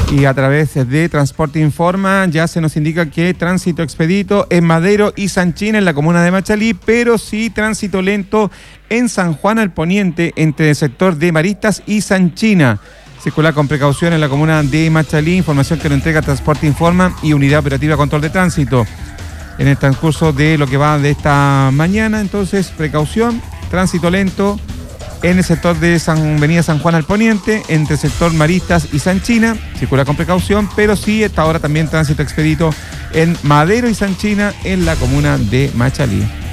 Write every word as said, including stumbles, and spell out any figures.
Y a través de Transporte Informa ya se nos indica que tránsito expedito en Madero y Sanchina en la comuna de Machalí, pero sí tránsito lento en San Juan al Poniente entre el sector de Maristas y Sanchina. Circular con precaución en la comuna de Machalí, información que nos entrega Transporte Informa y Unidad Operativa Control de Tránsito. En el transcurso de lo que va de esta mañana, entonces, precaución, tránsito lento en el sector de San, Avenida San Juan al Poniente, entre el sector Maristas y Sanchina, circula con precaución, pero sí, esta hora también tránsito expedito en Madero y Sanchina, en la comuna de Machalí.